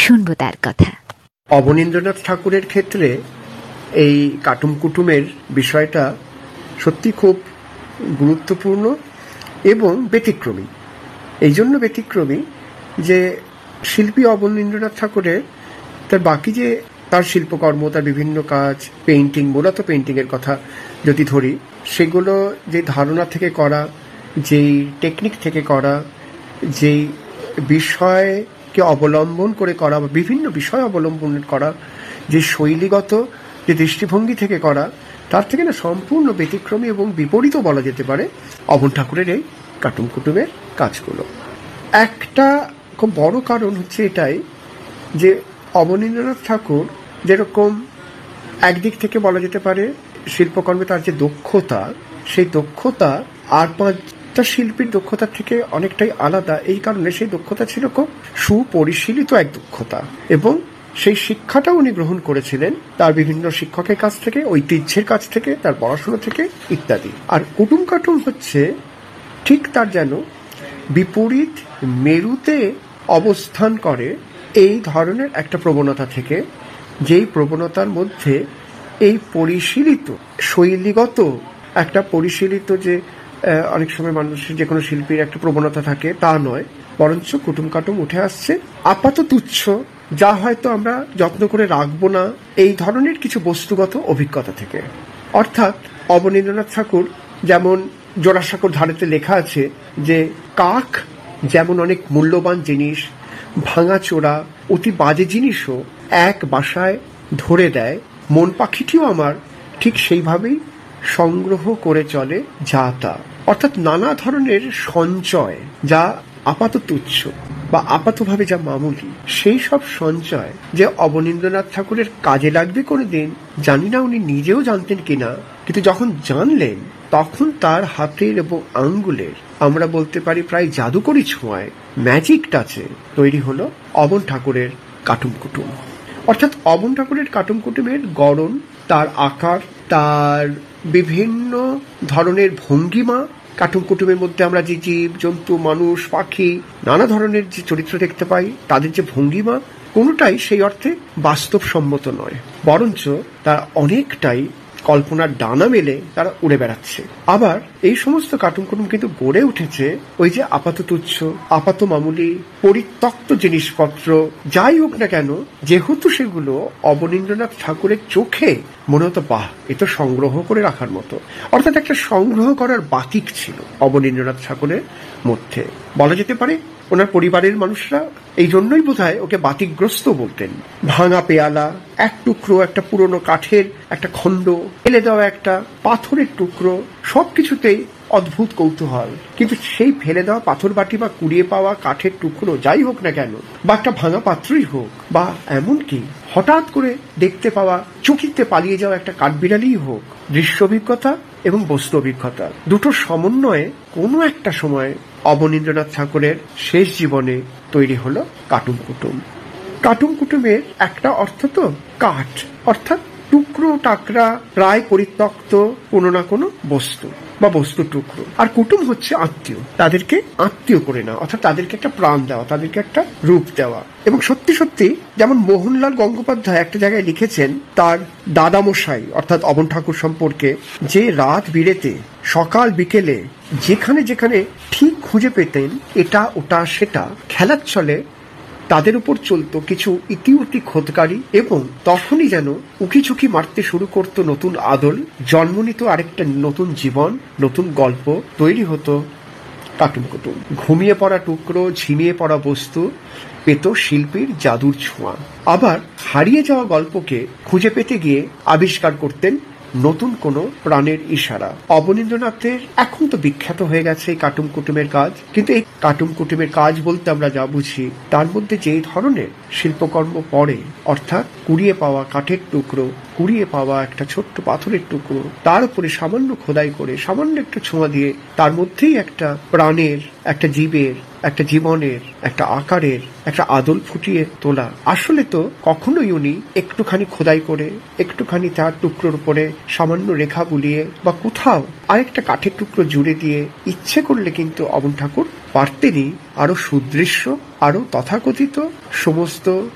শুনবো তার কথা। অবনীন্দ্রনাথ ঠাকুরের ক্ষেত্রে এই কাটুম কুটুমের বিষয়টা সত্যি খুব গুরুত্বপূর্ণ এবং ব্যতিক্রমী। এই জন্য ব্যতিক্রমী যে শিল্পী অবনীন্দ্রনাথ ঠাকুরের তার বাকি যে তার শিল্পকর্ম, তার বিভিন্ন কাজ, পেইন্টিং, মূলত পেইন্টিংয়ের কথা যদি ধরি, সেগুলো যে ধারণা থেকে করা, যেই টেকনিক থেকে করা, যেই বিষয়কে অবলম্বন করে করা বা বিভিন্ন বিষয় অবলম্বন করা, যে শৈলীগত যে দৃষ্টিভঙ্গি থেকে করা, তার থেকে না সম্পূর্ণ ব্যতিক্রমী এবং বিপরীতও বলা যেতে পারে অবন ঠাকুরের এই কাটুম কুটুমের কাজগুলো। একটা খুব বড় কারণ হচ্ছে এটাই যে অবনীন্দ্রনাথ ঠাকুর যেরকম একদিক থেকে বলা যেতে পারে শিল্পকর্মে তার যে দক্ষতা, সেই দক্ষতা আর পাঁচটা শিল্পীর দক্ষতার থেকে অনেকটাই আলাদা। এই কারণে সেই দক্ষতা ছিল খুব সুপরিশীলিত এক দক্ষতা, এবং সেই শিক্ষাটাও উনি গ্রহণ করেছিলেন তার বিভিন্ন শিক্ষকের কাছ থেকে, ঐতিহ্যের কাছ থেকে, তার পড়াশোনা থেকে ইত্যাদি। আর কুটুম কাটুম হচ্ছে ঠিক তার যেন বিপরীত মেরুতে অবস্থান করে এই ধরনের একটা প্রবণতা থেকে, যেই প্রবণতার মধ্যে এই পরিশীলিত শৈলীগত একটা পরিশীলিত যে অনেক সময় মানুষের যে কোনো শিল্পীর একটা প্রবণতা থাকে তা নয়, বরঞ্চ কুটুম কাটুম উঠে আসছে আপাত তুচ্ছ, যা হয়তো আমরা যত্ন করে রাখবো না, এই ধরনের কিছু বস্তুগত অভিজ্ঞতা থেকে। অর্থাৎ অবনীন্দ্রনাথ ঠাকুর যেমন জোড়াসাঁকোর ধারেতে লেখা আছে যে কাক যেমন অনেক মূল্যবান জিনিস, ভাঙাচোরা অতি বাজে জিনিসও এক বাসায় ধরে দেয়, মন পাখিটিও আমার ঠিক সেইভাবেই সংগ্রহ করে চলে যা তা। অর্থাৎ নানা ধরনের সঞ্চয় যা আপাত তুচ্ছ বা আপাতভাবে যা মামুলি, সেই সব সঞ্চয় যে অবনীন্দ্রনাথ ঠাকুরের কাজে লাগবে কোনোদিন, জানি না উনি নিজেও জানতেন কিনা, কিন্তু যখন জানলেন তখন তার হাতের এবং আঙ্গুলের আমরা বলতে পারি প্রায় জাদুকরি ছোঁয়ায়, ম্যাজিক টাচে তৈরি হলো অবন ঠাকুরের কাটুম কুটুম। অর্থাৎ অবন ঠাকুরের কাটুম কুটুমের গড়ন, তার আকার, তার বিভিন্ন ধরনের ভঙ্গিমা, কাটুম কুটুমের মধ্যে আমরা যে জীব জন্তু, মানুষ, পাখি, নানা ধরনের যে চরিত্র দেখতে পাই, তাদের যে ভঙ্গিমা, কোনোটাই সেই অর্থে বাস্তবসম্মত নয়, বরঞ্চ তার অনেকটাই কল্পনার ডানা মেলে তারা উড়ে বেড়াচ্ছে। আবার এই সমস্ত কার্টুন কুটুম কিন্তু গড়ে উঠেছে ওই যে আপাত তুচ্ছ, আপাত মামুলি, পরিত্যক্ত জিনিসপত্র যাই হোক না কেন, যেহেতু সেগুলো অবনীন্দ্রনাথ ঠাকুরের চোখে মনে হতো বাহ, এ তো সংগ্রহ করে রাখার মতো। অর্থাৎ একটা সংগ্রহ করার বাতিক ছিল অবনীন্দ্রনাথ ঠাকুরের মধ্যে। বলা যেতে পারে ওনার পরিবারের মানুষরা এই জন্যই বোধহয় ওকে বাতিকগ্রস্ত বলতেন। ভাঙা পেয়ালা, এক টুকরো একটা পুরনো কাঠের একটা খণ্ড, ফেলে দেওয়া একটা পাথরের টুকরো, সবকিছুতেই অদ্ভুত কৌতূহল। কিন্তু সেই ফেলে দেওয়া পাথর বাটি বা কুড়িয়ে পাওয়া কাঠের টুকরো যাই হোক না কেন, বা একটা ভাঙা পাত্রই হোক, বা এমনকি হঠাৎ করে দেখতে পাওয়া চকিতে পালিয়ে যাওয়া একটা কাঠবিড়ালিই হোক, দৃশ্য অভিজ্ঞতা এবং বস্তু অভিজ্ঞতা দুটোর সমন্বয়ে কোনো একটা সময় অবনীন্দ্রনাথ ঠাকুরের শেষ জীবনে তৈরি হলো কাটুম কুটুম। কাটুম কুটুমের একটা অর্থ তো কাঠ, অর্থাৎ টুকরো টাকরা প্রায় পরিত্যক্ত কোনো না কোনো বস্তু বা বস্তু টুকরো। আর কুটুম হচ্ছে আত্মীয়, তাদেরকে আত্মীয় করে নেওয়া, অর্থাৎ তাদেরকে একটা প্রাণ দেওয়া, তাদেরকে একটা রূপ দেওয়া। এবং সত্যি সত্যি যেমন মোহনলাল গঙ্গোপাধ্যায় একটা জায়গায় লিখেছেন তার দাদামশাই অর্থাৎ অবন ঠাকুর সম্পর্কে, যে রাত বিরেতে সকাল বিকেলে যেখানে যেখানে ঠিক খুঁজে পেতেন এটা ওটা সেটা খেলার ছলে তাদের উপর চলত কিছু ইতিউতি খোদকারী, এবং তখনই যেন উকিঝুঁকি মারতে শুরু করত নতুন আদল, জন্ম নিত আরেকটা নতুন জীবন, নতুন গল্প, তৈরি হতো কাটুম কুটুম। ঘুমিয়ে পড়া টুকরো, ঝিমিয়ে পড়া বস্তু পেত শিল্পীর জাদুর ছোঁয়া। আবার হারিয়ে যাওয়া গল্পকে খুঁজে পেতে গিয়ে আবিষ্কার করতেন নতুন কোনো প্রাণের ইশারা। অবনীন্দ্রনাথের এখন তো বিখ্যাত হয়ে গেছে এই কাটুম কুটুমের কাজ, কিন্তু এই কাটুম কুটুমের কাজ বলতে আমরা যা বুঝি তার মধ্যে যেই ধরনের শিল্পকর্ম পড়ে, অর্থাৎ কুড়িয়ে পাওয়া কাঠের টুকরো, কুড়িয়ে পাওয়া একটা ছোট্ট পাথরের টুকরো, তার উপরে সামান্য খোদাই করে সামান্য একটু ছোঁয়া দিয়ে তার মধ্যেই একটা প্রাণের, একটা জীবের, একটা জীবনের, একটা আকারের একটা আদল ফুটিয়ে তোলা। আসলে তো কখনোই উনি একটুখানি খোদাই করে, একটুখানি তার টুকরোর উপরে সামান্য রেখা বুলিয়ে বা কোথাও আরেকটা কাঠের টুকরো জুড়ে দিয়ে ইচ্ছে করলে কিন্তু অবন ঠাকুর পারতেনই আরো সুদৃশ্য, আরো তথাকথিত সমস্ত